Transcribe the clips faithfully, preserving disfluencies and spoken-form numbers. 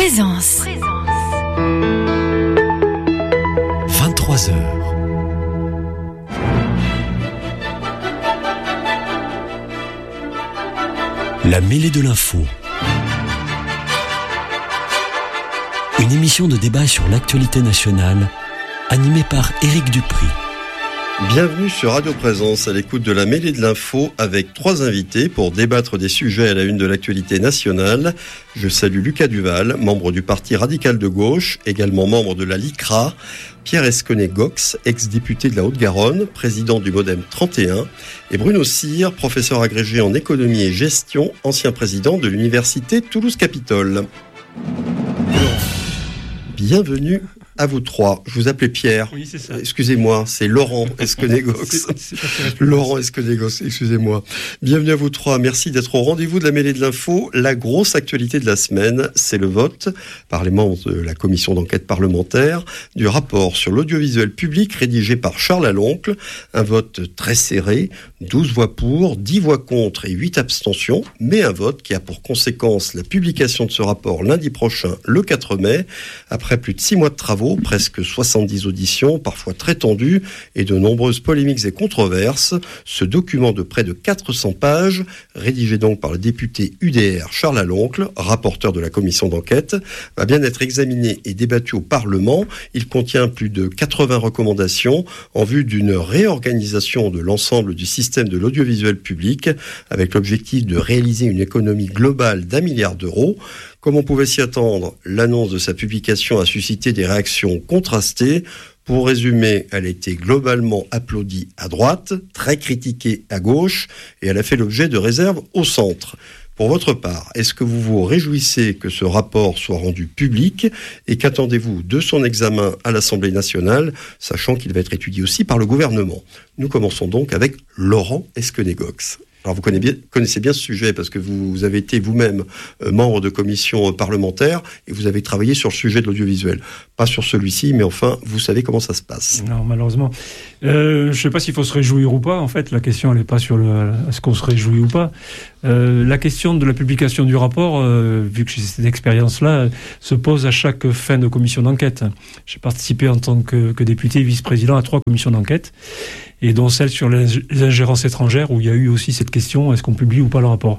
Présence. vingt-trois heures. La mêlée de l'info. Une émission de débat sur l'actualité nationale, animée par Éric Dupri. Bienvenue sur Radio Présence, à l'écoute de la mêlée de l'info, avec trois invités pour débattre des sujets à la une de l'actualité nationale. Je salue Lucas Duval, membre du Parti radical de gauche, également membre de la LICRA, Pierre Esquenet-Gox, ex-député de la Haute-Garonne, président du Modem trente et un, et Bruno Cyr, professeur agrégé en économie et gestion, ancien président de l'université Toulouse-Capitole. Bienvenue à vous trois. Je vous appelais Pierre. Oui, c'est ça. Excusez-moi, c'est Laurent Esquenet-Gox. c'est, c'est Laurent Esquenet-Gox, excusez-moi. Bienvenue à vous trois. Merci d'être au rendez-vous de la mêlée de l'info. La grosse actualité de la semaine, c'est le vote par les membres de la commission d'enquête parlementaire du rapport sur l'audiovisuel public rédigé par Charles Aloncle. Un vote très serré, douze voix pour, dix voix contre et huit abstentions, mais un vote qui a pour conséquence la publication de ce rapport lundi prochain, le quatre mai, après plus de six mois de travaux, presque soixante-dix auditions, parfois très tendues, et de nombreuses polémiques et controverses. Ce document de près de quatre cents pages, rédigé donc par le député U D R Charles Aloncle, rapporteur de la commission d'enquête, va bien être examiné et débattu au Parlement. Il contient plus de quatre-vingts recommandations en vue d'une réorganisation de l'ensemble du système de l'audiovisuel public, avec l'objectif de réaliser une économie globale d'un milliard d'euros. Comme on pouvait s'y attendre, l'annonce de sa publication a suscité des réactions contrastées. Pour résumer, elle a été globalement applaudie à droite, très critiquée à gauche, et elle a fait l'objet de réserves au centre. Pour votre part, est-ce que vous vous réjouissez que ce rapport soit rendu public, et qu'attendez-vous de son examen à l'Assemblée nationale, sachant qu'il va être étudié aussi par le gouvernement ? Nous commençons donc avec Laurent Esquenet-Gox. Alors vous connaissez bien, connaissez bien ce sujet parce que vous avez été vous-même euh, membre de commission parlementaire et vous avez travaillé sur le sujet de l'audiovisuel. Pas sur celui-ci, mais enfin, vous savez comment ça se passe. Non, malheureusement. Euh, je ne sais pas s'il faut se réjouir ou pas. En fait, la question, elle n'est pas sur le, est-ce qu'on se réjouit ou pas. Euh, la question de la publication du rapport, euh, vu que j'ai cette expérience-là, se pose à chaque fin de commission d'enquête. J'ai participé en tant que, que député vice-président à trois commissions d'enquête, et dont celle sur les ingérences étrangères, où il y a eu aussi cette question, est-ce qu'on publie ou pas le rapport.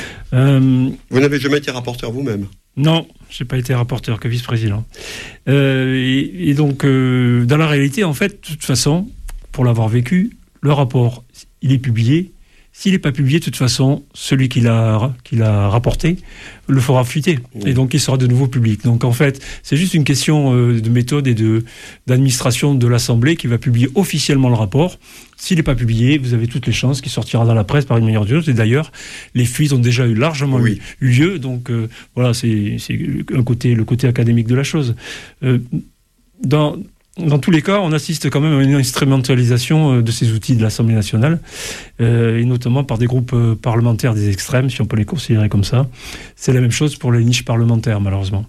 euh, Vous n'avez jamais été rapporteur vous-même ? Non, je n'ai pas été rapporteur, que vice-président. Euh, et, et donc, euh, dans la réalité, en fait, de toute façon, pour l'avoir vécu, le rapport, il est publié. S'il n'est pas publié, de toute façon, celui qui l'a, qui l'a rapporté le fera fuiter. Mmh. Et donc, il sera de nouveau public. Donc, en fait, c'est juste une question euh, de méthode et de, d'administration de l'Assemblée qui va publier officiellement le rapport. S'il n'est pas publié, vous avez toutes les chances qu'il sortira dans la presse par une manière ou d'une autre. Et d'ailleurs, les fuites ont déjà eu largement oui. eu, eu lieu. Donc, euh, voilà, c'est, c'est un côté, le côté académique de la chose. Euh, dans... Dans tous les cas, on assiste quand même à une instrumentalisation de ces outils de l'Assemblée nationale, euh, et notamment par des groupes parlementaires des extrêmes, si on peut les considérer comme ça. C'est la même chose pour les niches parlementaires, malheureusement.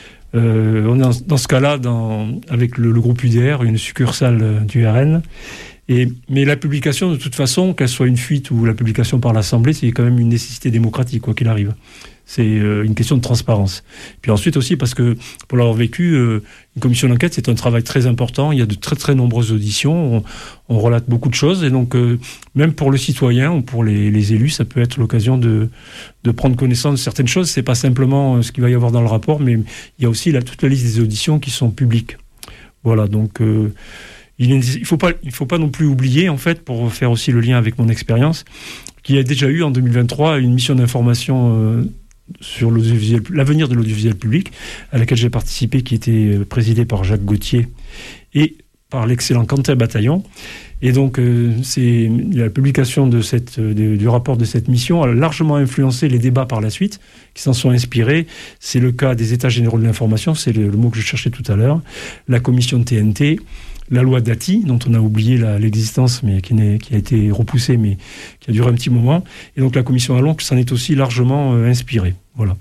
Euh, on est dans, dans ce cas-là, dans, avec le, le groupe U D R, une succursale du R N. Et, mais la publication, de toute façon, qu'elle soit une fuite ou la publication par l'Assemblée, c'est quand même une nécessité démocratique, quoi qu'il arrive. C'est euh, une question de transparence. Puis ensuite aussi, parce que pour l'avoir vécu, euh, une commission d'enquête, c'est un travail très important. Il y a de très très nombreuses auditions. On, on relate beaucoup de choses. Et donc, euh, même pour le citoyen ou pour les, les élus, ça peut être l'occasion de, de prendre connaissance de certaines choses. C'est pas simplement ce qu'il va y avoir dans le rapport, mais il y a aussi la, toute la liste des auditions qui sont publiques. Voilà, donc... Euh, Il ne faut pas, il faut pas non plus oublier, en fait, pour faire aussi le lien avec mon expérience, qu'il y a déjà eu en deux mille vingt-trois une mission d'information euh, sur l'audiovisuel, l'avenir de l'audiovisuel public, à laquelle j'ai participé, qui était présidée par Jacques Gauthier et par l'excellent Quentin Bataillon. Et donc, euh, c'est la publication de cette, de, du rapport de cette mission a largement influencé les débats par la suite, qui s'en sont inspirés. C'est le cas des États généraux de l'information, c'est le, le mot que je cherchais tout à l'heure, la commission de T N T, la loi Dati, dont on a oublié la, l'existence, mais qui, n'est, qui a été repoussée, mais qui a duré un petit moment. Et donc la commission Aloncle s'en est aussi largement euh, inspirée. Voilà.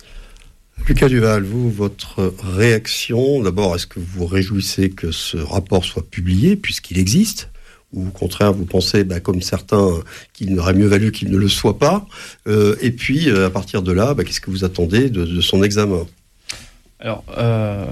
Lucas Duval, vous, votre réaction, d'abord, est-ce que vous vous réjouissez que ce rapport soit publié, puisqu'il existe ? Ou au contraire, vous pensez, bah, comme certains, qu'il n'aurait mieux valu qu'il ne le soit pas ? euh, Et puis, euh, à partir de là, bah, qu'est-ce que vous attendez de, de son examen ? Alors, euh,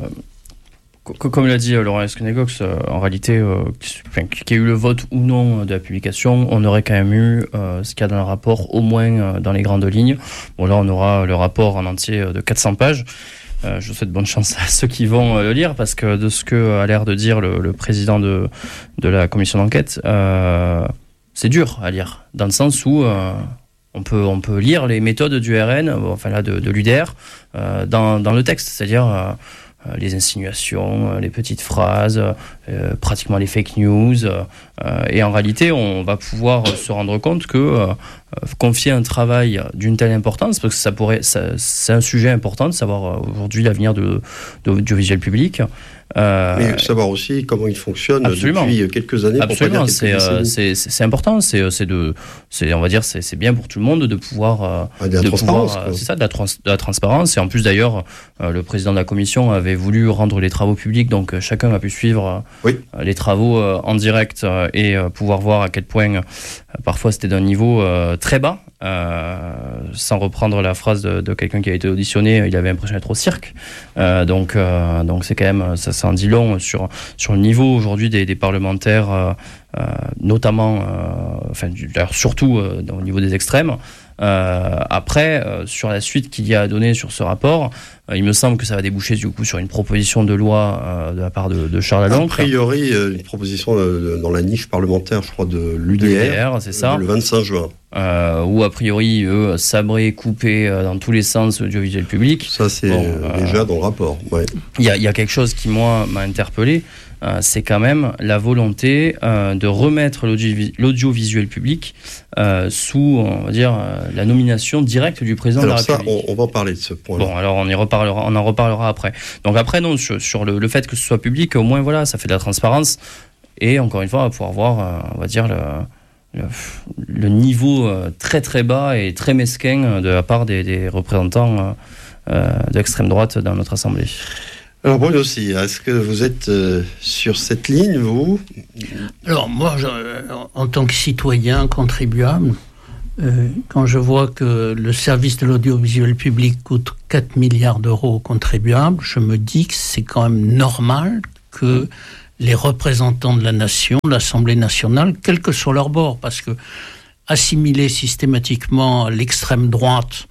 comme l'a dit Laurent Esquenegox, en réalité, euh, qu'il y ait eu le vote ou non de la publication, on aurait quand même eu euh, ce qu'il y a dans le rapport, au moins euh, dans les grandes lignes. Bon, là, on aura le rapport en entier de quatre cents pages. Euh, je vous souhaite bonne chance à ceux qui vont euh, le lire, parce que de ce que a l'air de dire le, le président de, de la commission d'enquête, euh, c'est dur à lire, dans le sens où euh, on peut, on peut lire les méthodes du R N, enfin là de, de l'U D R, euh, dans, dans le texte, c'est-à-dire euh, les insinuations, les petites phrases, euh, pratiquement les fake news. Euh, et en réalité, on va pouvoir se rendre compte que euh, confier un travail d'une telle importance, parce que ça pourrait, ça, c'est un sujet important de savoir aujourd'hui l'avenir de, de l'audiovisuel public. Euh, Mais savoir aussi comment il fonctionne absolument. Depuis quelques années. Absolument, pour pas dire quelques c'est, euh, c'est, c'est, c'est important. C'est, c'est de, c'est, on va dire, c'est, c'est bien pour tout le monde de pouvoir, euh, ah, de la de transparence. pouvoir, c'est ça, de la, trans, de la transparence. Et en plus, d'ailleurs, euh, le président de la commission avait voulu rendre les travaux publics, donc euh, chacun a pu suivre oui. euh, les travaux euh, en direct euh, et euh, pouvoir voir à quel point euh, parfois c'était d'un niveau euh, très bas. Euh, sans reprendre la phrase de, de quelqu'un qui a été auditionné, il avait l'impression d'être au cirque. Euh, donc, euh, donc c'est quand même, ça, ça en dit long sur sur le niveau aujourd'hui des, des parlementaires, euh, euh, notamment, euh, enfin, d'ailleurs surtout euh, au niveau des extrêmes. Euh, après, euh, sur la suite qu'il y a à donner sur ce rapport, euh, il me semble que ça va déboucher du coup sur une proposition de loi euh, de la part de, de Charles Aloncle. A priori, euh, une proposition euh, dans la niche parlementaire, je crois, de l'U D R, l'U D R c'est ça. Euh, le vingt-cinq juin. Euh, où a priori, eux, sabrés, coupés euh, dans tous les sens l'audiovisuel public. Ça, c'est bon, euh, déjà dans le rapport. Il ouais. y, a, y a quelque chose qui, moi, m'a interpellé. Euh, c'est quand même la volonté euh, de remettre l'audio- l'audiovisuel public euh, sous, on va dire, euh, la nomination directe du président alors de la ça, République. On, on va en parler de ce point-là. Bon, alors on y reparlera, on en reparlera après. Donc après, non, sur, sur le, le fait que ce soit public, au moins, voilà, ça fait de la transparence. Et encore une fois, on va pouvoir voir, euh, on va dire, le, le, le niveau euh, très très bas et très mesquin de la part des, des représentants euh, de l'extrême droite dans notre Assemblée. Alors Bruno aussi, est-ce que vous êtes euh, sur cette ligne, vous ? Alors moi, je, en tant que citoyen contribuable, euh, quand je vois que le service de l'audiovisuel public coûte quatre milliards d'euros aux contribuables, je me dis que c'est quand même normal que les représentants de la nation, l'Assemblée nationale, quel que soit leur bord, parce que assimiler systématiquement l'extrême droite,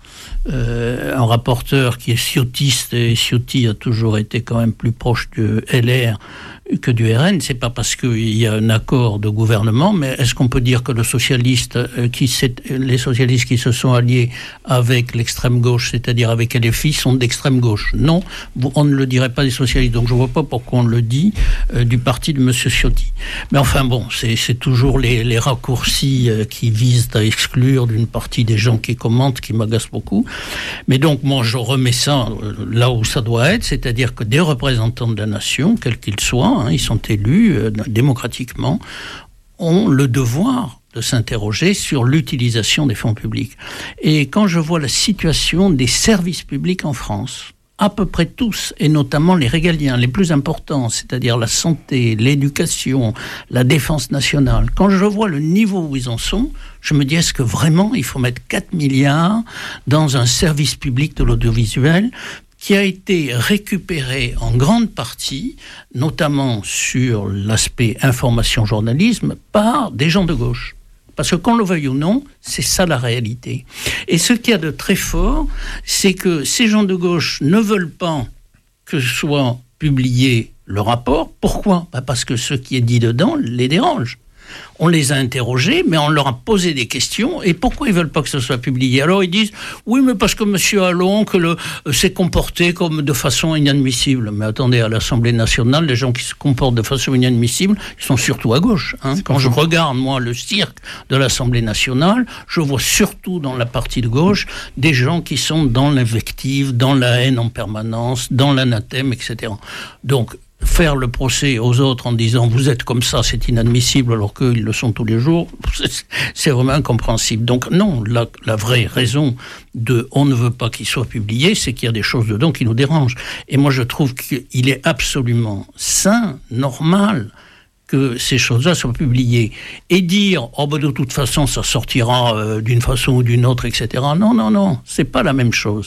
euh, un rapporteur qui est ciotiste, et Ciotti a toujours été quand même plus proche du L R que du R N, c'est pas parce qu'il y a un accord de gouvernement, mais est-ce qu'on peut dire que le socialiste, euh, qui s'est, les socialistes qui se sont alliés avec l'extrême gauche, c'est-à-dire avec L F I, sont d'extrême gauche ? Non, on ne le dirait pas des socialistes, donc je vois pas pourquoi on le dit euh, du parti de Monsieur Ciotti. Mais enfin bon, c'est, c'est toujours les, les raccourcis euh, qui visent à exclure d'une partie des gens qui commentent, qui m'agacent beaucoup. Mais donc moi je remets ça euh, là où ça doit être, c'est-à-dire que des représentants de la nation, quels qu'ils soient, ils sont élus euh, démocratiquement, ont le devoir de s'interroger sur l'utilisation des fonds publics. Et quand je vois la situation des services publics en France, à peu près tous, et notamment les régaliens, les plus importants, c'est-à-dire la santé, l'éducation, la défense nationale, quand je vois le niveau où ils en sont, je me dis, est-ce que vraiment il faut mettre quatre milliards dans un service public de l'audiovisuel qui a été récupéré en grande partie, notamment sur l'aspect information-journalisme, par des gens de gauche. Parce que qu'on le veuille ou non, c'est ça la réalité. Et ce qu'il y a de très fort, c'est que ces gens de gauche ne veulent pas que soit publié le rapport. Pourquoi ? Bah parce que ce qui est dit dedans les dérange. On les a interrogés, mais on leur a posé des questions. Et pourquoi ils ne veulent pas que ce soit publié ? Alors ils disent, oui, mais parce que M. Aloncle le, euh, s'est comporté comme de façon inadmissible. Mais attendez, à l'Assemblée nationale, les gens qui se comportent de façon inadmissible, ils sont surtout à gauche. Hein. Quand je regarde, moi, le cirque de l'Assemblée nationale, je vois surtout dans la partie de gauche des gens qui sont dans l'invective, dans la haine en permanence, dans l'anathème, et cetera. Donc, faire le procès aux autres en disant vous êtes comme ça, c'est inadmissible, alors qu'ils le sont tous les jours, c'est, c'est vraiment incompréhensible. Donc non, la, la vraie raison de on ne veut pas qu'il soit publié, c'est qu'il y a des choses dedans qui nous dérangent. Et moi je trouve qu'il est absolument sain, normal, que ces choses-là soient publiées. Et dire, oh ben de toute façon, ça sortira euh, d'une façon ou d'une autre, et cetera. Non, non, non, c'est pas la même chose.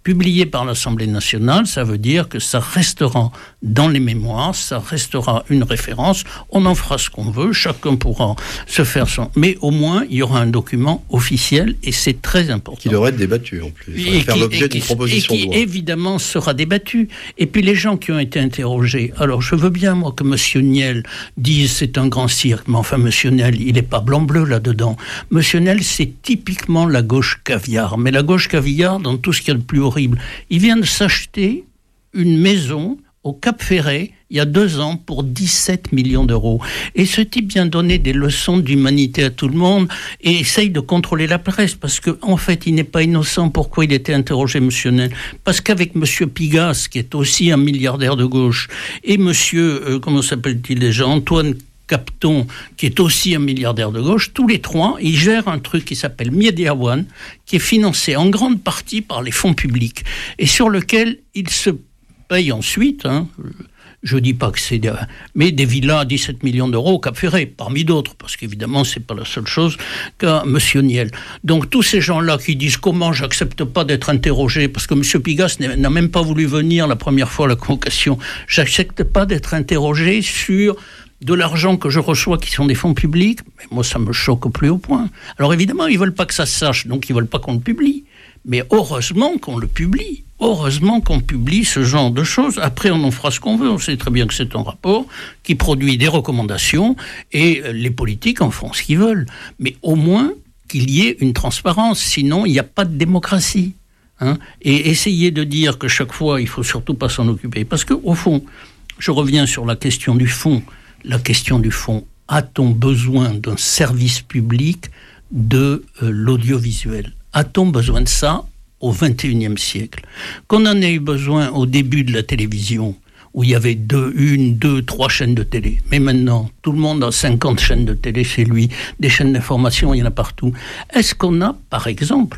publié par l'Assemblée nationale, ça veut dire que ça restera dans les mémoires, ça restera une référence, on en fera ce qu'on veut, chacun pourra se faire son... Mais au moins, il y aura un document officiel, et c'est très important. Qui devrait être débattu, en plus. Il et faire qui, l'objet et d'une qui, proposition et qui, de loi. évidemment, sera débattu. Et puis, les gens qui ont été interrogés, alors je veux bien, moi, que M. Niel dise c'est un grand cirque, mais enfin, M. Niel, il n'est pas blanc-bleu là-dedans. M. Niel, c'est typiquement la gauche caviar. Mais la gauche caviar, dans tout ce qu'il y a de plus horrible, il vient de s'acheter une maison au Cap-Ferret, il y a deux ans, pour dix-sept millions d'euros. Et ce type vient donner des leçons d'humanité à tout le monde et essaye de contrôler la presse, parce qu'en en fait, il n'est pas innocent. Pourquoi il était interrogé, M. Niel ? Parce qu'avec M. Pigasse, qui est aussi un milliardaire de gauche, et M. Euh, comment s'appelle-t-il déjà, Antoine Capton, qui est aussi un milliardaire de gauche, tous les trois, ils gèrent un truc qui s'appelle Media One, qui est financé en grande partie par les fonds publics, et sur lequel ils se paye ensuite, hein, je ne dis pas que c'est des, mais des villas à dix-sept millions d'euros au Cap-Ferret, parmi d'autres, parce qu'évidemment, ce n'est pas la seule chose qu'a M. Niel. Donc, tous ces gens-là qui disent comment j'accepte pas d'être interrogé, parce que M. Pigasse n'a même pas voulu venir la première fois à la convocation, j'accepte pas d'être interrogé sur de l'argent que je reçois qui sont des fonds publics, mais moi, ça me choque au plus haut point. Alors, évidemment, ils ne veulent pas que ça se sache, donc ils ne veulent pas qu'on le publie. Mais heureusement qu'on le publie. Heureusement qu'on publie ce genre de choses. Après, on en fera ce qu'on veut. On sait très bien que c'est un rapport qui produit des recommandations et les politiques en font ce qu'ils veulent. Mais au moins qu'il y ait une transparence. Sinon, il n'y a pas de démocratie. Hein, et essayer de dire que chaque fois, il ne faut surtout pas s'en occuper. Parce qu'au fond, je reviens sur la question du fond. La question du fond, a-t-on besoin d'un service public de euh, l'audiovisuel ? A-t-on besoin de ça au vingt et unième siècle ? Qu'on en ait eu besoin au début de la télévision, où il y avait deux, une, deux, trois chaînes de télé. Mais maintenant, tout le monde a cinquante chaînes de télé chez lui, des chaînes d'information, il y en a partout. Est-ce qu'on a, par exemple,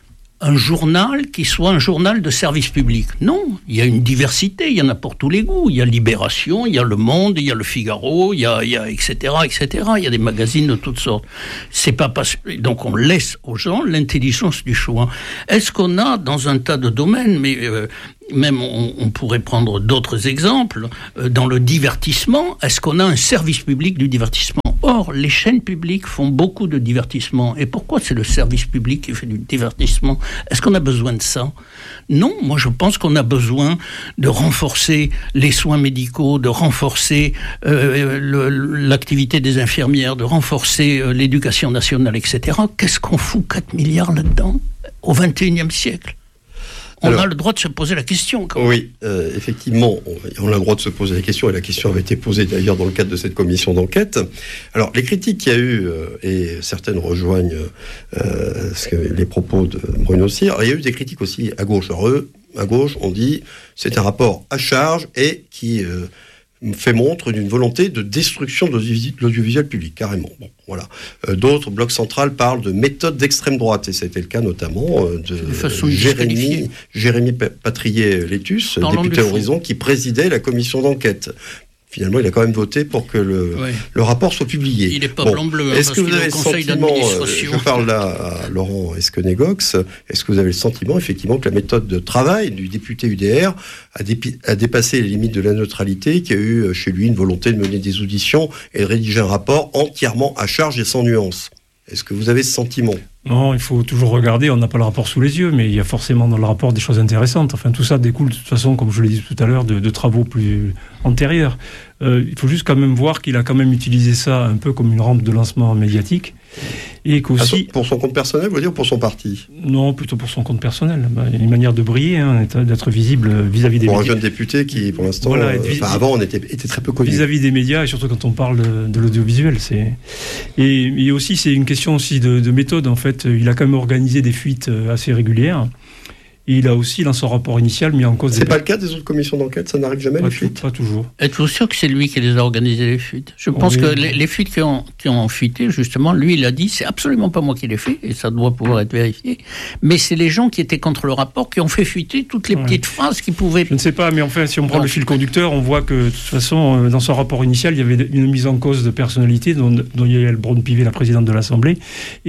un journal qui soit un journal de service public? Non, il y a une diversité, il y en a pour tous les goûts. Il y a Libération, il y a Le Monde, il y a Le Figaro, il y a, il y a et cetera, et cetera. Il y a des magazines de toutes sortes. C'est pas parce... Donc on laisse aux gens l'intelligence du choix. Est-ce qu'on a dans un tas de domaines, mais euh, même on, on pourrait prendre d'autres exemples, euh, dans le divertissement, est-ce qu'on a un service public du divertissement? Or, les chaînes publiques font beaucoup de divertissement. Et pourquoi c'est le service public qui fait du divertissement? Est-ce qu'on a besoin de ça? Non, moi je pense qu'on a besoin de renforcer les soins médicaux, de renforcer euh, le, l'activité des infirmières, de renforcer euh, l'éducation nationale, et cetera. Qu'est-ce qu'on fout quatre milliards là-dedans au vingt et unième siècle? On Alors, a le droit de se poser la question. Quand même. Oui, euh, effectivement, on, on a le droit de se poser la question, et la question avait été posée d'ailleurs dans le cadre de cette commission d'enquête. Alors, les critiques qu'il y a eu, euh, et certaines rejoignent euh, ce que, les propos de Bruno Cyr, il y a eu des critiques aussi à gauche. Alors, eux, à gauche, on dit c'est un rapport à charge et qui euh, fait montre d'une volonté de destruction de l'audiovisuel public, carrément. Bon, voilà. Euh, d'autres, Bloc Central, parlent de méthode d'extrême droite, et c'était le cas notamment euh, de, de Jérémy, Jérémy Patrier-Létus, député Horizon, qui présidait la commission d'enquête. Finalement, il a quand même voté pour que le, oui. le rapport soit publié. Il n'est pas bon. blanc-bleu. Est-ce que vous avez le sentiment, je parle là à Laurent Esquenet-Gox, est-ce que vous avez le sentiment, effectivement, que la méthode de travail du député U D R a, dépi- a dépassé les limites de la neutralité, qu'il y a eu chez lui une volonté de mener des auditions et de rédiger un rapport entièrement à charge et sans nuance? Est-ce que vous avez ce sentiment? Non, il faut toujours regarder, on n'a pas le rapport sous les yeux, mais il y a forcément dans le rapport des choses intéressantes. Enfin, tout ça découle de toute façon, comme je l'ai dit tout à l'heure, de, de travaux plus antérieurs. Euh, il faut juste quand même voir qu'il a quand même utilisé ça un peu comme une rampe de lancement médiatique. Et qu'aussi... Pour son compte personnel, vous voulez dire pour son parti? Non, plutôt pour son compte personnel. Bah, il y a une manière de briller, hein, d'être visible vis-à-vis des pour médias. Pour un jeune député qui, pour l'instant, voilà, euh, vis- enfin, avant, on était, était très peu connu. Vis-à-vis des médias, et surtout quand on parle de, de l'audiovisuel. C'est... Et, et aussi, c'est une question aussi de, de méthode, en fait. Il a quand même organisé des fuites assez régulières. Et il a aussi, dans son rapport initial, mis en cause... C'est des... pas le cas des autres commissions d'enquête? Ça n'arrive jamais, pas les fuites? Pas toujours. Êtes-vous sûr que c'est lui qui les a organisées, les fuites? Je pense oui. que les, les fuites qui ont, qui ont fuité, justement, lui, il a dit, c'est absolument pas moi qui l'ai fait, et ça doit pouvoir être vérifié, mais c'est les gens qui étaient contre le rapport qui ont fait fuiter toutes les ouais. petites phrases qui pouvaient... Je ne sais pas, mais enfin, si on prend non. le fil conducteur, on voit que, de toute façon, dans son rapport initial, il y avait une mise en cause de personnalité, dont, dont il y a Braun-Pivet, la présidente de l'Assemblée, et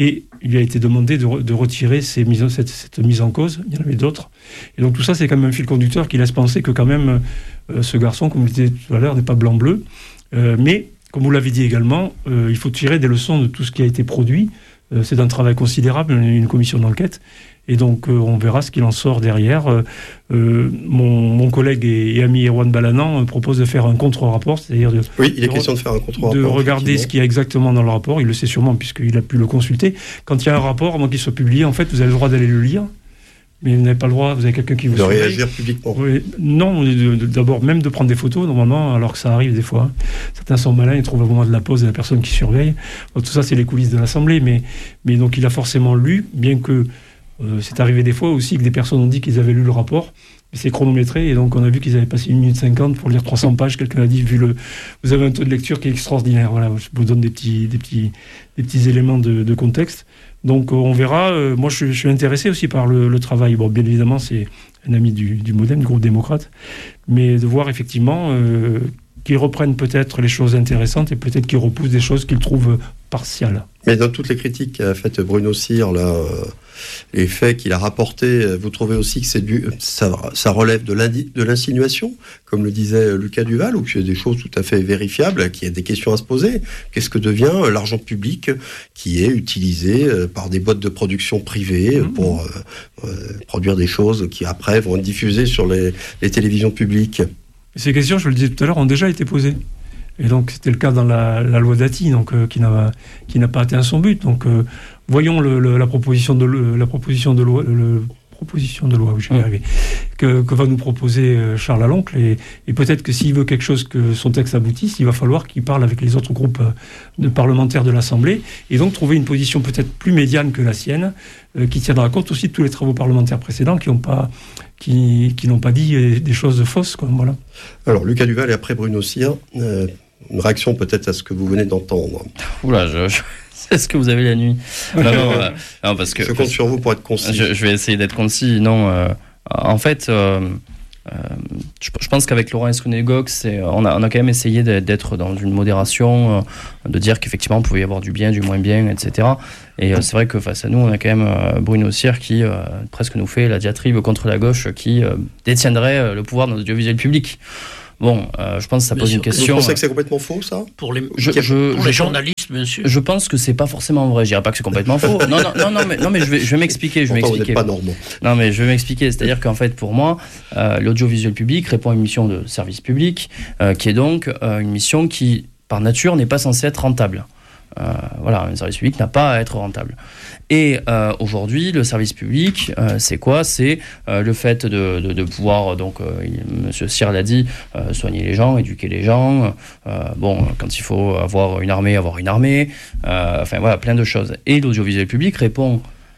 il lui a été demandé de, re, de retirer ces mises, cette, cette mise en cause. Il y en avait d'autres. Et donc tout ça, c'est quand même un fil conducteur qui laisse penser que quand même euh, ce garçon, comme je le disais tout à l'heure, n'est pas blanc-bleu. Euh, mais, comme vous l'avez dit également, euh, il faut tirer des leçons de tout ce qui a été produit. Euh, c'est un travail considérable, une commission d'enquête. Et donc, euh, on verra ce qu'il en sort derrière. Euh, euh, mon, mon collègue et, et ami Erwan Balanan euh, propose de faire un contre-rapport, c'est-à-dire de, oui, il est de, question de faire un contre-rapport, de regarder ce qu'il y a exactement dans le rapport. Il le sait sûrement puisqu'il a pu le consulter. Quand il y a un rapport, avant qu'il soit publié, en fait, vous avez le droit d'aller le lire. Mais vous n'avez pas le droit, vous avez quelqu'un qui vous de surveille. réagir publiquement. Oui, non, de, de, d'abord même de prendre des photos, normalement, alors que ça arrive des fois. Certains sont malins, ils trouvent au moment de la pause la personne qui surveille. Donc, tout ça, c'est les coulisses de l'Assemblée. Mais, mais donc, il a forcément lu, bien que euh, c'est arrivé des fois aussi que des personnes ont dit qu'ils avaient lu le rapport. Mais c'est chronométré, et donc on a vu qu'ils avaient passé une minute cinquante pour lire trois cents pages. Quelqu'un a dit, vu le, vous avez un taux de lecture qui est extraordinaire. Voilà, je vous donne des petits, des petits, des petits éléments de, de contexte. Donc on verra. Euh, moi, je, je suis intéressé aussi par le, le travail. Bon, bien évidemment, c'est un ami du, du MoDem, du groupe démocrate, mais de voir effectivement euh, qu'ils reprennent peut-être les choses intéressantes et peut-être qu'ils repoussent des choses qu'ils trouvent partiales. Mais dans toutes les critiques qu'a faites Bruno Cyr, là, euh, les faits qu'il a rapportés, vous trouvez aussi que c'est du, ça, ça relève de, de l'insinuation, comme le disait Lucas Duval, ou que c'est des choses tout à fait vérifiables, qu'il y a des questions à se poser. Qu'est-ce que devient l'argent public qui est utilisé par des boîtes de production privées mmh. pour euh, euh, produire des choses qui après vont être diffusées sur les, les télévisions publiques? Ces questions, je le disais tout à l'heure, ont déjà été posées. Et donc, c'était le cas dans la, la loi Dati, donc, euh, qui, n'a, qui n'a pas atteint son but. Donc, euh, voyons le, le, la, proposition de, le, la proposition de loi, le, proposition de loi, oui, je vais y arriver, que, que va nous proposer euh, Charles Aloncle. Et, et peut-être que s'il veut quelque chose que son texte aboutisse, il va falloir qu'il parle avec les autres groupes euh, de parlementaires de l'Assemblée, et donc trouver une position peut-être plus médiane que la sienne, euh, qui tiendra compte aussi de tous les travaux parlementaires précédents qui n'ont pas... Qui, qui n'ont pas dit des choses fausses, quoi, voilà. Alors, Lucas Duval et après Bruno Cyr, euh, une réaction peut-être à ce que vous venez d'entendre. Oula, je, je... c'est ce que vous avez la nuit. Non, non, euh, non, parce que, je compte sur vous pour être concis. Je, je vais essayer d'être concis. Non, euh, en fait, euh, euh, je, je pense qu'avec Laurent Escronegox, c'est, on, a, on a quand même essayé d'être dans une modération, euh, de dire qu'effectivement, il pouvait y avoir du bien, du moins bien, et cetera. Et euh, c'est vrai que face à nous, on a quand même euh, Bruno Cyr qui euh, presque nous fait la diatribe contre la gauche qui euh, détiendrait euh, le pouvoir dans l'audiovisuel public. Bon, euh, je pense que ça pose bien une sûr. question. Vous pensez que c'est complètement faux, ça? Pour les, je, je, pour je, les journalistes, bien sûr. Je pense que c'est pas forcément vrai. Je dirais pas que c'est complètement faux. Non, non, non, non, mais, non, mais je vais, je vais m'expliquer. Je vais Pourtant, m'expliquer. Vous n'êtes pas normand. Non, mais je vais m'expliquer. C'est-à-dire qu'en fait, pour moi, euh, l'audiovisuel public répond à une mission de service public, euh, qui est donc euh, une mission qui, par nature, n'est pas censée être rentable. Euh, voilà, un service public n'a pas à être rentable. Et euh, aujourd'hui, le service public, euh, c'est quoi? C'est euh, le fait de, de, de pouvoir, donc, euh, Monsieur Cyr l'a dit, euh, soigner les gens, éduquer les gens. Euh, bon, quand il faut avoir une armée, avoir une armée. Euh, enfin voilà, plein de choses. Et l'audiovisuel public répond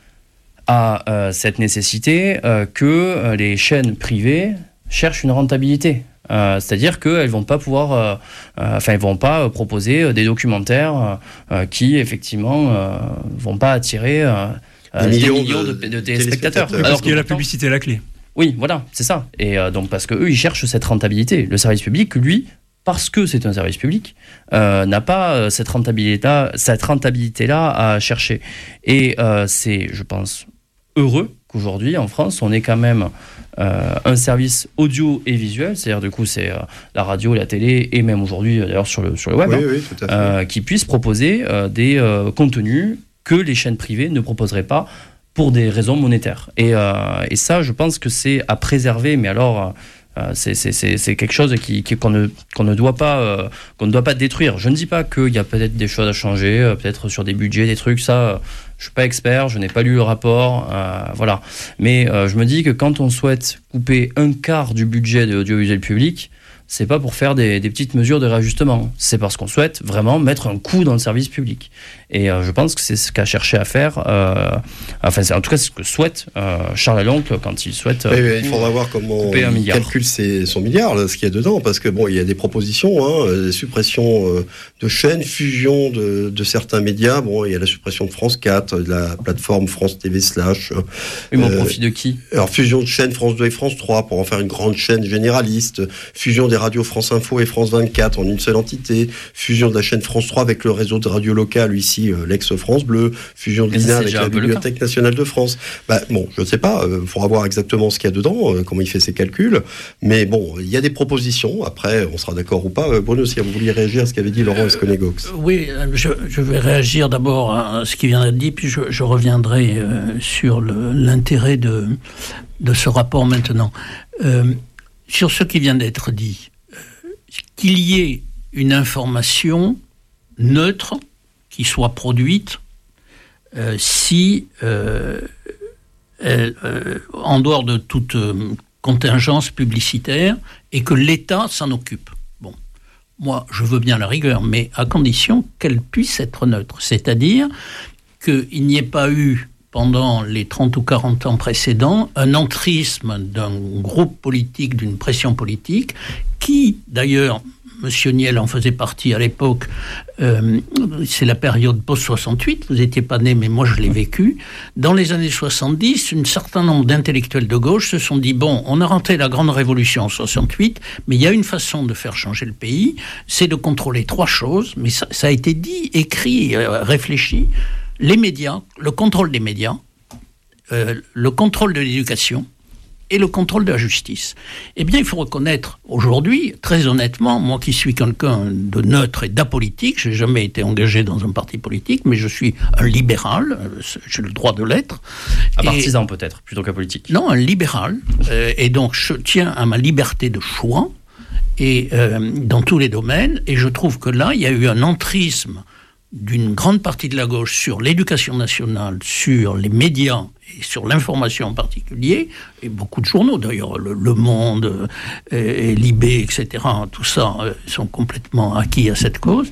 à euh, cette nécessité euh, que euh, les chaînes privées cherchent une rentabilité. Euh, c'est-à-dire qu'elles vont pas pouvoir, euh, euh, enfin, elles vont pas proposer euh, des documentaires euh, qui effectivement euh, vont pas attirer euh, des millions, des millions de, de, de téléspectateurs. Oui, parce qu'il y a la publicité à la clé. Oui, voilà, c'est ça. Et euh, donc parce que eux, ils cherchent cette rentabilité. Le service public, lui, parce que c'est un service public, euh, n'a pas euh, cette rentabilité, cette rentabilité-là à chercher. Et euh, c'est, je pense, heureux qu'aujourd'hui, en France, on ait quand même euh, un service audio et visuel, c'est-à-dire du coup c'est euh, la radio, la télé et même aujourd'hui d'ailleurs sur le, sur le web, oui, hein, oui, tout à fait. Euh, qui puisse proposer euh, des euh, contenus que les chaînes privées ne proposeraient pas pour des raisons monétaires. Et, euh, et ça, je pense que c'est à préserver, mais alors... Euh, c'est, c'est, c'est, c'est quelque chose qui, qui, qu'on, ne, qu'on, ne doit pas, euh, qu'on ne doit pas détruire. Je ne dis pas qu'il y a peut-être des choses à changer, euh, peut-être sur des budgets, des trucs, ça, euh, je ne suis pas expert, je n'ai pas lu le rapport, euh, voilà. Mais euh, je me dis que quand on souhaite couper un quart du budget de l'audiovisuel public, c'est pas pour faire des, des petites mesures de réajustement, c'est parce qu'on souhaite vraiment mettre un coup dans le service public. Et euh, je pense que c'est ce qu'a cherché à faire, euh, enfin c'est, en tout cas c'est ce que souhaite euh, Charles Aloncle quand il souhaite... Euh, oui, il faudra voir comment il calcule ses, son milliard, là, ce qu'il y a dedans, parce que bon, il y a des propositions, hein, des suppressions euh, de chaînes, fusion de, de certains médias, bon, il y a la suppression de France quatre, de la plateforme France T V slash... Oui, mais au euh, profit de qui? Alors fusion de chaînes France deux et France trois, pour en faire une grande chaîne généraliste, fusion des des radios France Info et France vingt-quatre en une seule entité, fusion de la chaîne France trois avec le réseau de radio locales, ici euh, l'ex-France Bleu, fusion de l'I N A avec la Bibliothèque nationale de France. Bah, bon, je ne sais pas, il euh, faudra voir exactement ce qu'il y a dedans, euh, comment il fait ses calculs, mais bon, il y a des propositions, après on sera d'accord ou pas. Euh, Bruno, si vous vouliez réagir à ce qu'avait dit Laurent Esconegox. Euh, oui, je, je vais réagir d'abord à ce qui vient d'être dit, puis je, je reviendrai euh, sur le, l'intérêt de, de ce rapport maintenant. Euh, sur ce qui vient d'être dit, euh, qu'il y ait une information neutre qui soit produite euh, si, euh, elle, euh, en dehors de toute euh, contingence publicitaire, et que l'État s'en occupe. Bon, moi, je veux bien la rigueur, mais à condition qu'elle puisse être neutre. C'est-à-dire qu'il n'y ait pas eu, pendant les trente ou quarante ans précédents, un entrisme d'un groupe politique, d'une pression politique, qui, d'ailleurs, Monsieur Niel en faisait partie à l'époque, euh, c'est la période post-soixante-huit, vous n'étiez pas né, mais moi je l'ai vécu. Dans les années soixante-dix, un certain nombre d'intellectuels de gauche se sont dit, bon, on a rentré la grande révolution en soixante-huit, mais il y a une façon de faire changer le pays, c'est de contrôler trois choses, mais ça, ça a été dit, écrit, euh, réfléchi, les médias, le contrôle des médias, euh, le contrôle de l'éducation, et le contrôle de la justice. Eh bien, il faut reconnaître aujourd'hui, très honnêtement, moi qui suis quelqu'un de neutre et d'apolitique, je n'ai jamais été engagé dans un parti politique, mais je suis un libéral, j'ai le droit de l'être. Un partisan peut-être, plutôt qu'apolitique. Non, un libéral, euh, et donc je tiens à ma liberté de choix, et euh, dans tous les domaines, et je trouve que là, il y a eu un entrisme d'une grande partie de la gauche sur l'éducation nationale, sur les médias et sur l'information en particulier, et beaucoup de journaux d'ailleurs, Le, le Monde, et, et Libé, et cetera, tout ça euh, sont complètement acquis à cette cause.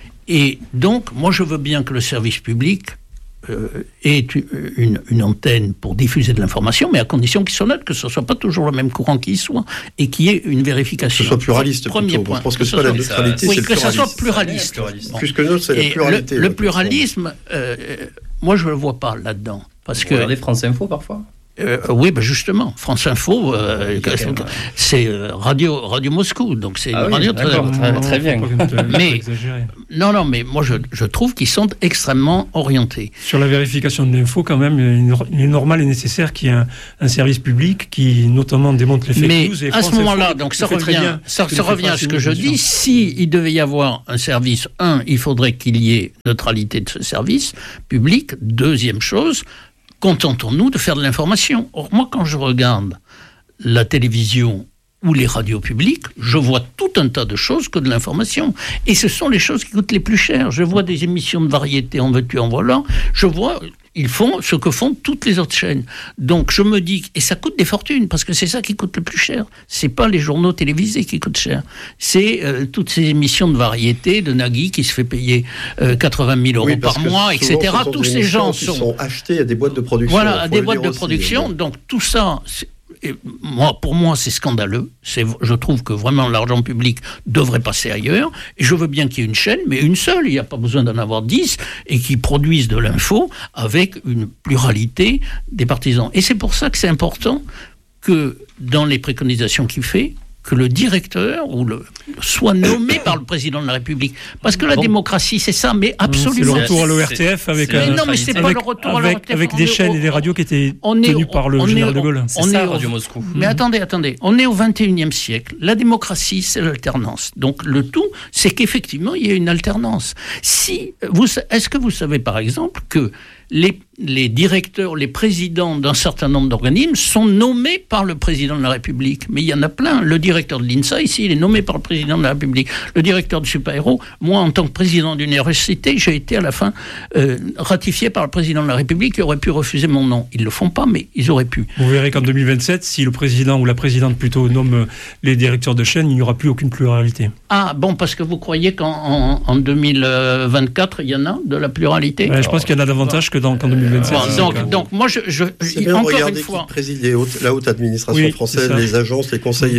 Et donc, moi je veux bien que le service public euh, ait une, une antenne pour diffuser de l'information, mais à condition qu'il soit neutre, que ce ne soit pas toujours le même courant qui y soit, et qu'il y ait une vérification. Que ce soit pluraliste. Premier plutôt. point. Je pense que, que ce n'est pas la neutralité, oui, c'est le que pluralisme. ce soit pluraliste. Bon. Plus que neutre, c'est la pluralité. Le, le pluralisme, euh, moi je ne le vois pas là-dedans. Parce Vous que regardez France Info parfois euh, oui, ben justement, France Info, euh, c'est, c'est radio, radio Moscou, donc c'est ah une oui, radio très, très, très bien. Mais non, non, mais moi je, je trouve qu'ils sont extrêmement orientés. Sur la vérification de l'info, quand même, il est normal et nécessaire qu'il y ait un, un service public qui, notamment, démontre les fake mais news. Mais à ce moment-là, donc ça revient, ça, ça revient à ce que je dis. Si il devait y avoir un service, un, il faudrait qu'il y ait neutralité de ce service public. Deuxième chose, contentons-nous de faire de l'information. Or, moi, quand je regarde la télévision ou les radios publiques, je vois tout un tas de choses que de l'information. Et ce sont les choses qui coûtent les plus chères. Je vois des émissions de variété, en veux-tu, en voilà. Je vois... Ils font ce que font toutes les autres chaînes. Donc je me dis, et ça coûte des fortunes, parce que c'est ça qui coûte le plus cher. C'est pas les journaux télévisés qui coûtent cher. C'est euh, toutes ces émissions de variété, de Nagui qui se fait payer euh, quatre-vingt mille euros oui, par mois, et cetera. Tous ces gens sont... sont achetés à des boîtes de production. Voilà, à des boîtes de aussi, production. Euh... Donc tout ça... Et moi, pour moi, c'est scandaleux. C'est, je trouve que vraiment l'argent public devrait passer ailleurs. Et je veux bien qu'il y ait une chaîne, mais une seule. Il n'y a pas besoin d'en avoir dix, et qui produisent de l'info avec une pluralité des partisans. Et c'est pour ça que c'est important que dans les préconisations qu'il fait, que le directeur ou le, soit nommé par le président de la République. Parce que la bon. démocratie, c'est ça, mais absolument... C'est le retour à l'O R T F avec, mais non, mais c'est pas le retour avec, à l'O R T F. Avec des chaînes au, et des radios qui étaient tenues par le général de Gaulle. C'est ça, Radio Moscou. Mais attendez, attendez. On est au vingt et unième siècle. La démocratie, c'est l'alternance. Donc le tout, c'est qu'effectivement, il y a une alternance. Si vous, est-ce que vous savez, par exemple, que les, les directeurs, les présidents d'un certain nombre d'organismes sont nommés par le président de la République? Mais il y en a plein. Le directeur de l'INSA, ici, il est nommé par le président de la République. Le directeur de Super-Héros, moi, en tant que président d'une université, j'ai été à la fin euh, ratifié par le président de la République qui aurait pu refuser mon nom. Ils ne le font pas, mais ils auraient pu. Vous verrez qu'en deux mille vingt-sept, si le président ou la présidente plutôt nomme les directeurs de chaîne, il n'y aura plus aucune pluralité. Ah, bon, parce que vous croyez qu'en en, en deux mille vingt-quatre, il y en a de la pluralité? Ouais, je pense qu'il y en a davantage que dans, qu'en deux mille vingt-sept. Bon, donc, donc, donc, moi, je... je c'est bien encore regarder une fois... qui préside les hautes, la haute administration oui, française, les agences, les conseils et tout.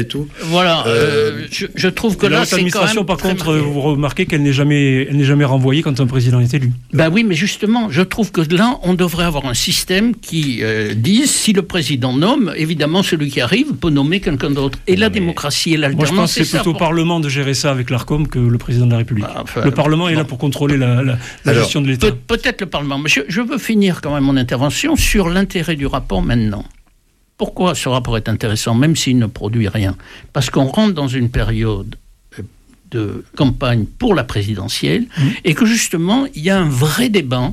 Voilà, euh, euh, je, je trouve que là, c'est l'administration, quand même par contre, marqué. vous remarquez qu'elle n'est jamais, elle n'est jamais renvoyée quand un président est élu. Ben oui, mais justement, je trouve que là, on devrait avoir un système qui euh, dise si le président nomme, évidemment, celui qui arrive peut nommer quelqu'un d'autre. Et non, la mais... démocratie et l'alternance, moi, je pense que c'est, c'est plutôt au pour... Parlement de gérer ça avec l'Arcom que le président de la République. Enfin, le Parlement bon. est là pour contrôler la, la, la Alors, gestion de l'État. Peut, peut-être le Parlement, mais je, je veux finir quand même mon intervention sur l'intérêt du rapport maintenant. Pourquoi ce rapport est intéressant, même s'il ne produit rien ? Parce qu'on rentre dans une période de campagne pour la présidentielle mmh. et que justement, il y a un vrai débat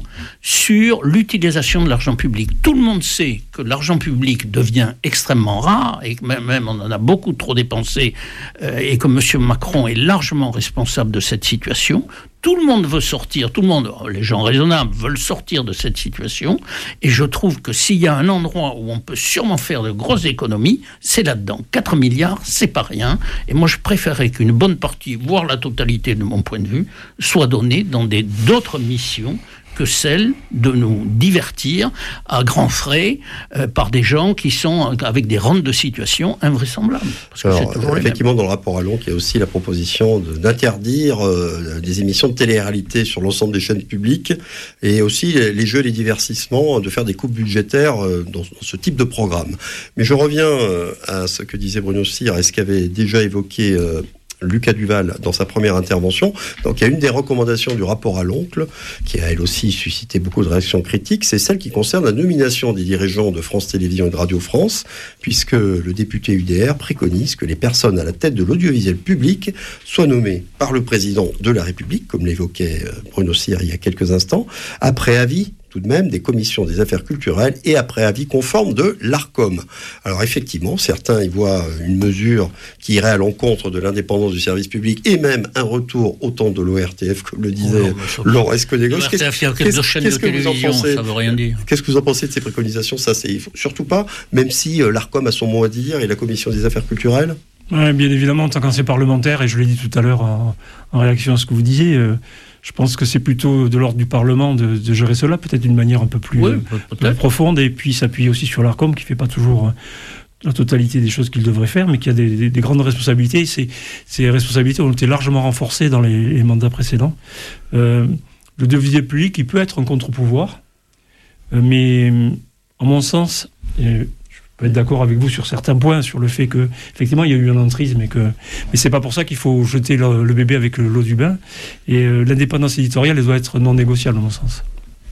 sur l'utilisation de l'argent public. Tout le monde sait que l'argent public devient extrêmement rare et que même, même on en a beaucoup trop dépensé euh, et que M. Macron est largement responsable de cette situation. Tout le monde veut sortir, tout le monde, les gens raisonnables veulent sortir de cette situation, et je trouve que s'il y a un endroit où on peut sûrement faire de grosses économies, c'est là-dedans. quatre milliards, c'est pas rien, et moi je préférerais qu'une bonne partie, voire la totalité de mon point de vue, soit donnée dans des, d'autres missions que celle de nous divertir à grands frais euh, par des gens qui sont avec des rentes de situation invraisemblables. Parce que Alors, c'est toujours effectivement, dans le rapport Allon, il y a aussi la proposition de, d'interdire euh, des émissions de télé-réalité sur l'ensemble des chaînes publiques et aussi les, les jeux et les divertissements, de faire des coupes budgétaires euh, dans, dans ce type de programme. Mais je reviens euh, à ce que disait Bruno Cyr et ce qu'avait déjà évoqué euh, Lucas Duval dans sa première intervention. Donc il y a une des recommandations du rapport à l'oncle, qui a elle aussi suscité beaucoup de réactions critiques, c'est celle qui concerne la nomination des dirigeants de France Télévisions et de Radio France, puisque le député U D R préconise que les personnes à la tête de l'audiovisuel public soient nommées par le président de la République, comme l'évoquait Bruno Cyr il y a quelques instants, après avis tout de même des commissions des affaires culturelles et après avis conforme de l'Arcom. Alors effectivement, certains y voient une mesure qui irait à l'encontre de l'indépendance du service public et même un retour au temps de l'O R T F, comme le disait oh non, Laurent Esconnegos. Qu'est-ce, qu'est-ce, qu'est-ce que vous en pensez ? Ça veut rien dire. Qu'est-ce que vous en pensez de ces préconisations ? Ça, c'est surtout pas, même si euh, l'Arcom a son mot à dire et la commission des affaires culturelles. Ouais, bien évidemment, en tant qu'ancien parlementaire, et je l'ai dit tout à l'heure en, en réaction à ce que vous disiez, euh, je pense que c'est plutôt de l'ordre du Parlement de, de gérer cela, peut-être d'une manière un peu plus, oui, euh, profonde, et puis s'appuyer aussi sur l'Arcom, qui ne fait pas toujours euh, la totalité des choses qu'il devrait faire, mais qui a des, des, des grandes responsabilités. Ces, ces responsabilités ont été largement renforcées dans les, les mandats précédents. Euh, l'audiovisuel public, il peut être un contre-pouvoir, euh, mais en mon sens... Euh, Je peux être d'accord avec vous sur certains points, sur le fait que effectivement il y a eu un entrisme, et que mais c'est pas pour ça qu'il faut jeter le, le bébé avec l'eau du bain. Et euh, l'indépendance éditoriale, elle doit être non négociable à mon sens.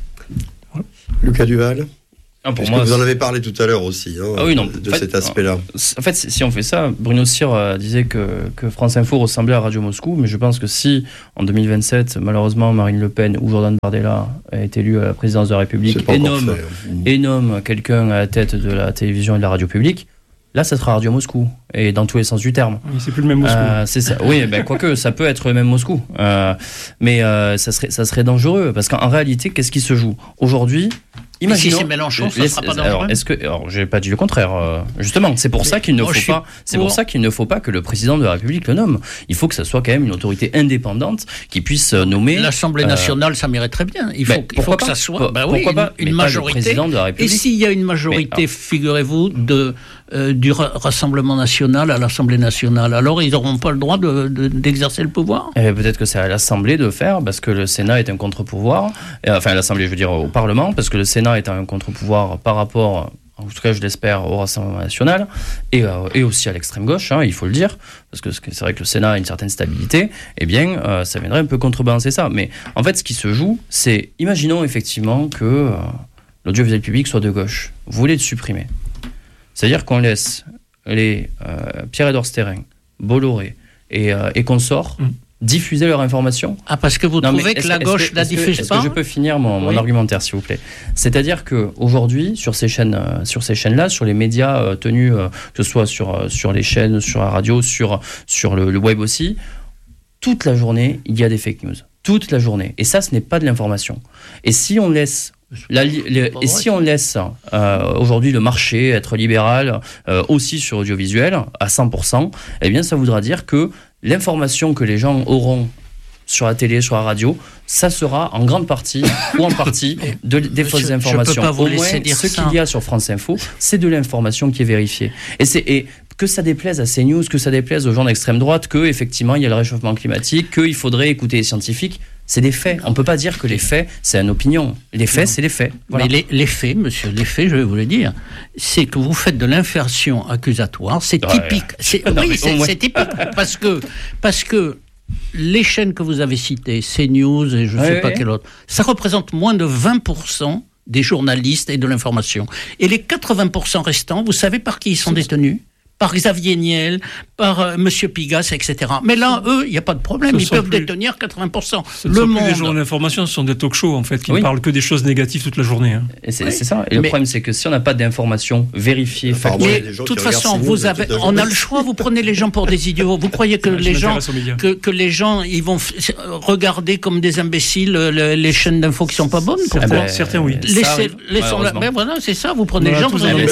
Voilà. Lucas Duval. Ah, pour moi, vous en avez parlé tout à l'heure aussi, hein, ah oui, non, de, de en fait, cet aspect-là. En fait, si on fait ça, Bruno Cyr euh, disait que, que France Info ressemblait à Radio Moscou, mais je pense que si, en deux mille vingt-sept, malheureusement, Marine Le Pen ou Jordan Bardella est élu à la présidence de la République et nomme, et nomme quelqu'un à la tête de la télévision et de la radio publique, là, ça sera Radio Moscou, et dans tous les sens du terme. Oui, c'est plus le même Moscou. Euh, c'est ça. Oui, ben, quoique, ça peut être le même Moscou. Euh, mais euh, ça, serait, ça serait dangereux, parce qu'en réalité, qu'est-ce qui se joue ? Aujourd'hui, imaginons, si c'est Mélenchon, ça ne sera pas dangereux. Alors, est-ce que, alors, j'ai pas dit le contraire. Euh, justement, c'est pour mais ça qu'il ne faut pas. C'est pour... pour ça qu'il ne faut pas que le président de la République le nomme. Il faut que ça soit quand même une autorité indépendante qui puisse nommer. L'Assemblée nationale, euh... ça m'irait très bien. Il faut, ben, il faut que ça soit. Bah oui, pourquoi pas, une, une majorité. De la République. Et s'il y a une majorité, mais, alors... figurez-vous, de euh, du Rassemblement national à l'Assemblée nationale, alors ils n'auront pas le droit de, de, d'exercer le pouvoir. Eh peut-être que c'est à l'Assemblée de faire, parce que le Sénat est un contre-pouvoir. Enfin, à l'Assemblée, je veux dire au Parlement, parce que le Sénat est un contre-pouvoir par rapport, en tout cas je l'espère, au Rassemblement national et, euh, et aussi à l'extrême gauche, hein, il faut le dire, parce que c'est vrai que le Sénat a une certaine stabilité, eh bien euh, ça viendrait un peu contrebalancer ça. Mais en fait ce qui se joue, c'est, imaginons effectivement que euh, l'audiovisuel public soit de gauche, vous voulez le supprimer. C'est-à-dire qu'on laisse les euh, Pierre-Édouard Stérin, Bolloré et, euh, et consorts mmh. diffuser leur information. Ah, parce que vous non, trouvez que la gauche que, la diffuse que, pas ? Est-ce que je peux finir mon, mon oui. argumentaire, s'il vous plaît ? C'est-à-dire qu'aujourd'hui, sur ces chaînes, euh, sur ces chaînes-là, sur les médias euh, tenus, euh, que ce soit sur, euh, sur les chaînes, sur la radio, sur, sur le, le web aussi, toute la journée, il y a des fake news. Toute la journée. Et ça, ce n'est pas de l'information. Et si on laisse... La, les, et si on laisse euh, aujourd'hui le marché être libéral euh, aussi sur l'audiovisuel à cent pour cent, eh bien ça voudra dire que l'information que les gens auront sur la télé, sur la radio, ça sera en grande partie ou en partie de, des fausses je, informations. Je peux pas vous Au laisser moins, dire ce ça. qu'il y a sur France Info, c'est de l'information qui est vérifiée. Et, c'est, et que ça déplaise à CNews, que ça déplaise aux gens d'extrême droite, que effectivement il y a le réchauffement climatique, qu'il faudrait écouter les scientifiques. C'est des faits. On ne peut pas dire que les faits, c'est une opinion. Les faits, non. c'est les faits. Voilà. Mais les, les faits, monsieur, les faits, je vais vous le dire, c'est que vous faites de l'inversion accusatoire. C'est ouais. typique. C'est, non, oui, c'est, c'est typique. Parce que, parce que les chaînes que vous avez citées, CNews et je ne ouais, sais ouais. pas quelle autre, ça représente moins de vingt pour cent des journalistes et de l'information. Et les quatre-vingts pour cent restants, vous savez par qui ils sont détenus ? Par Xavier Niel, par euh, Monsieur Pigasse, et cetera. Mais là, eux, il n'y a pas de problème, ce ils peuvent plus, détenir quatre-vingts pour cent. Ce ne sont plus des journaux d'information, ce sont des talk-shows, en fait, qui oui. ne parlent que des choses négatives toute la journée. Hein. Et c'est, oui. c'est ça. Et mais, le problème, c'est que si on n'a pas d'informations vérifiées, factuelles... De toute façon, vous avez, on a le choix, vous prenez les gens pour des idiots. Vous croyez que les gens, que, que les gens, ils vont f- regarder comme des imbéciles le, les chaînes d'infos qui ne sont pas bonnes? Pourquoi? ben, Certains, oui. Laissez, laissons la, ben voilà, c'est ça, vous prenez les gens, vous allez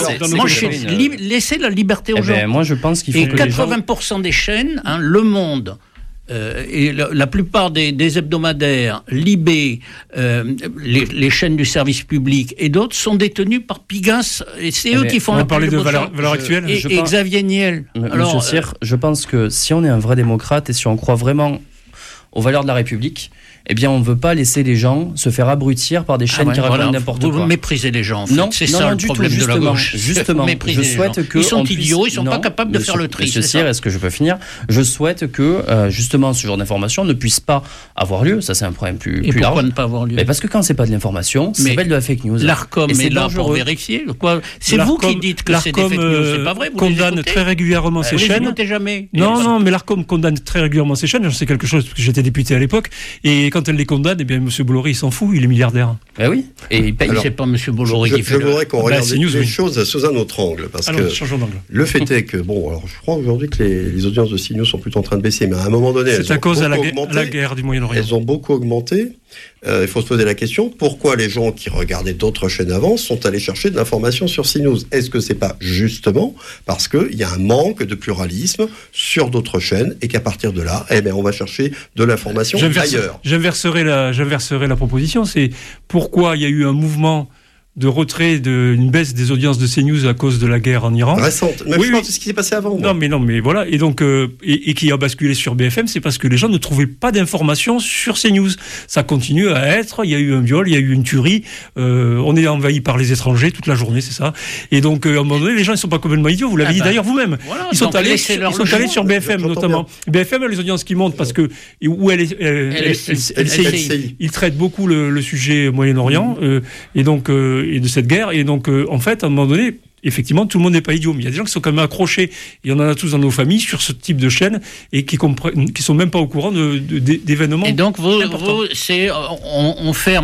laissez la liberté aux gens. Moi, je pense qu'il faut et que quatre-vingts pour cent gens... des chaînes, hein, Le Monde, euh, et la, la plupart des, des hebdomadaires, Libé, euh, les, les chaînes du service public et d'autres sont détenues par Pigasse, et c'est eh eux qui font on la va parler de valeur, valeur actuelle. Et, et pense... Xavier Niel. M- Alors, Monsieur Cyr, euh... je pense que si on est un vrai démocrate et si on croit vraiment aux valeurs de la République, eh bien, on ne veut pas laisser les gens se faire abrutir par des chaînes ah ouais, qui racontent voilà, n'importe vous quoi. Vous méprisez les gens, en fait. Non, c'est non, ça non, le du problème tout, de la gauche. Justement, je souhaite que... Ils sont puisse... idiots, ils ne sont non, pas capables de monsieur, faire le tri. Monsieur Cyr, est-ce que je peux finir? Je souhaite que, euh, justement, ce genre d'information ne puisse pas avoir lieu. Ça, c'est un problème plus, Et plus pourquoi large. ne pas avoir lieu? Mais parce que quand c'est pas de l'information, ça s'appelle de la fake news. L'Arcom est là pour vérifier. C'est vous qui dites que c'est des fake news, c'est pas vrai? Condamne très régulièrement ces chaînes. Vous les écoutez jamais. Non, non, mais l'Arcom condamne très régulièrement ces chaînes. Je sais quelque chose parce que j'étais député à l'époque. Et quand elle les condamne, eh bien, Monsieur Bolloré, il s'en fout, il est milliardaire. Ben oui, et il paye. Alors, c'est pas Monsieur Bolloré je, qui fait. Je voudrais qu'on bah, regarde les oui. choses sous un autre angle, parce alors, que le fait est que bon, alors je crois aujourd'hui que les, les audiences de CNews sont plutôt en train de baisser, mais à un moment donné, c'est elles à ont cause de la, augmenté, la guerre du Moyen-Orient. Elles ont beaucoup augmenté. Euh, il faut se poser la question, pourquoi les gens qui regardaient d'autres chaînes avant sont allés chercher de l'information sur CNews? Est-ce que c'est pas justement parce qu'il y a un manque de pluralisme sur d'autres chaînes et qu'à partir de là, eh bien, on va chercher de l'information j'inverse, ailleurs? J'inverserai la, j'inverserai la proposition, c'est pourquoi il y a eu un mouvement de retrait, de, une baisse des audiences de CNews à cause de la guerre en Iran. Récente. Mais oui, je pense oui. ce qui s'est passé avant. Non, mais non, mais voilà. Et donc, euh, et, et qui a basculé sur B F M, c'est parce que les gens ne trouvaient pas d'informations sur CNews. Ça continue à être. Il y a eu un viol, il y a eu une tuerie. Euh, on est envahi par les étrangers toute la journée, c'est ça. Et donc, euh, à un moment donné, les gens, ils sont pas complètement idiots. Vous l'avez ah dit bah, d'ailleurs vous-même. Voilà, ils sont allés, ils sont allés sur B F M notamment. Bien. B F M a les audiences qui montent parce que où elle, elle, elle, elle, elle, il traite beaucoup le, le sujet Moyen-Orient euh, et donc euh, et de cette guerre. Et donc, euh, en fait, à un moment donné, effectivement, tout le monde n'est pas idiot. Mais il y a des gens qui sont quand même accrochés, et il y en a tous dans nos familles, sur ce type de chaîne, et qui ne sont même pas au courant de, de, d'événements. Et donc, vous, vous c'est, on, on ferme